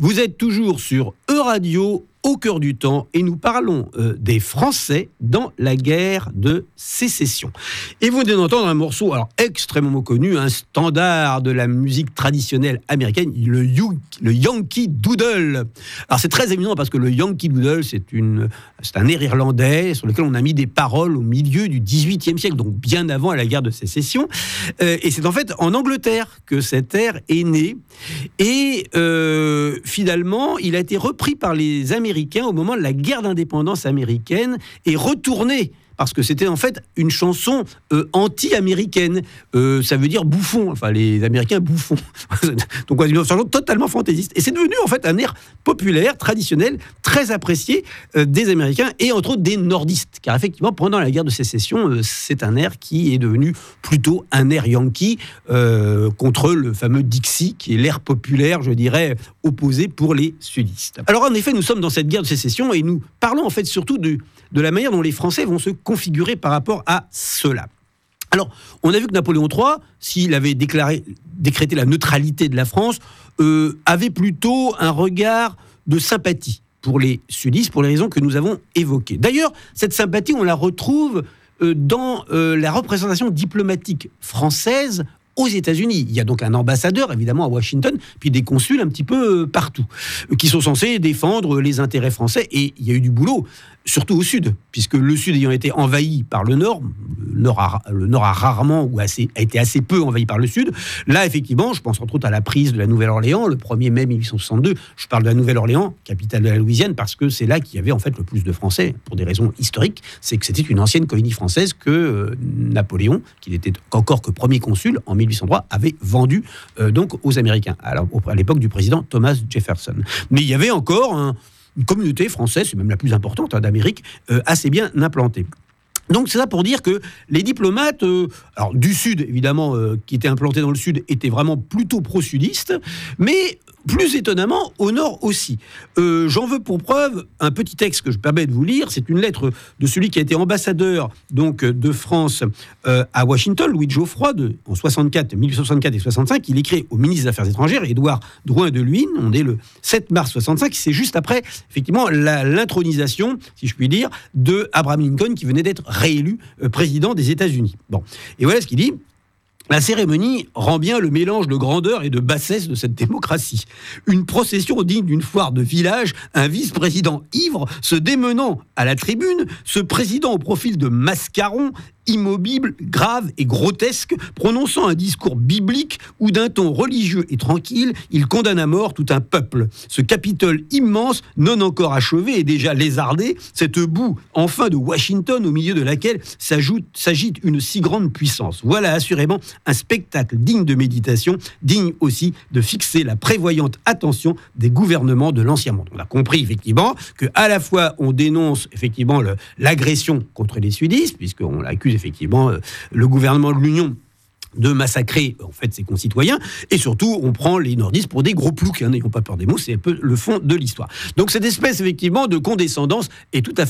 Vous êtes toujours sur E-Radio, au cœur du temps, et nous parlons des Français dans la guerre de sécession. Et vous venez d'entendre un morceau extrêmement connu, un standard de la musique traditionnelle américaine, le Yankee Doodle. Alors c'est très éminent parce que le Yankee Doodle, c'est un air irlandais sur lequel on a mis des paroles au milieu du XVIIIe siècle, donc bien avant la guerre de sécession. Et c'est en fait en Angleterre que cet air est né. Et finalement, il a été repris par les Américains au moment de la guerre d'indépendance américaine et retourné, parce que c'était en fait une chanson anti-américaine. Ça veut dire bouffon, enfin les Américains bouffons. Donc une chanson totalement fantaisiste. Et c'est devenu en fait un air populaire, traditionnel, très apprécié des Américains et entre autres des nordistes. Car effectivement, pendant la guerre de sécession, c'est un air qui est devenu plutôt un air yankee contre le fameux Dixie, qui est l'air populaire, je dirais, opposé pour les sudistes. Alors en effet, nous sommes dans cette guerre de sécession et nous parlons en fait surtout de la manière dont les Français vont se configurer par rapport à cela. Alors, on a vu que Napoléon III, s'il avait décrété la neutralité de la France, avait plutôt un regard de sympathie pour les sudistes, pour les raisons que nous avons évoquées. D'ailleurs, cette sympathie, on la retrouve dans la représentation diplomatique française aux États-Unis. Il y a donc un ambassadeur, évidemment, à Washington, puis des consuls un petit peu partout, qui sont censés défendre les intérêts français. Et il y a eu du boulot, surtout au Sud, puisque le Sud ayant été envahi par le Nord, le Nord a rarement ou a été assez peu envahi par le Sud. Là, effectivement, je pense entre autres à la prise de la Nouvelle-Orléans, le 1er mai 1862. Je parle de la Nouvelle-Orléans, capitale de la Louisiane, parce que c'est là qu'il y avait en fait le plus de Français, pour des raisons historiques. C'est que c'était une ancienne colonie française que Napoléon, qui n'était encore que premier consul en 1803, avait vendu donc aux Américains, à l'époque du président Thomas Jefferson. Mais il y avait encore une communauté française, c'est même la plus importante d'Amérique, assez bien implantée. Donc c'est ça pour dire que les diplomates, du Sud évidemment, qui étaient implantés dans le Sud, étaient vraiment plutôt pro-sudistes, mais plus étonnamment au Nord aussi. J'en veux pour preuve un petit texte que je me permets de vous lire. C'est une lettre de celui qui a été ambassadeur donc de France à Washington, Louis de Geoffroy, en 1864 et 65. Il écrit au ministre des Affaires étrangères, Édouard Drouin de Luynes. On est le 7 mars 65. C'est juste après effectivement l'intronisation, si je puis dire, de Abraham Lincoln, qui venait d'être réélu président des États-Unis. Bon, et voilà ce qu'il dit. La cérémonie rend bien le mélange de grandeur et de bassesse de cette démocratie. Une procession digne d'une foire de village, un vice-président ivre se démenant à la tribune, ce président au profil de mascaron, immobile, grave et grotesque, prononçant un discours biblique où d'un ton religieux et tranquille, il condamne à mort tout un peuple. Ce Capitole immense, non encore achevé et déjà lézardé, cette boue enfin de Washington au milieu de laquelle s'agite une si grande puissance. Voilà assurément un spectacle digne de méditation, digne aussi de fixer la prévoyante attention des gouvernements de l'Ancien Monde. On a compris effectivement qu'à la fois on dénonce effectivement l'agression contre les sudistes, puisqu'on l'accuse effectivement le gouvernement de l'Union de massacrer en fait ses concitoyens, et surtout on prend les nordistes pour des gros ploucs, n'ayons pas peur des mots, c'est un peu le fond de l'histoire. Donc cette espèce effectivement de condescendance est tout à fait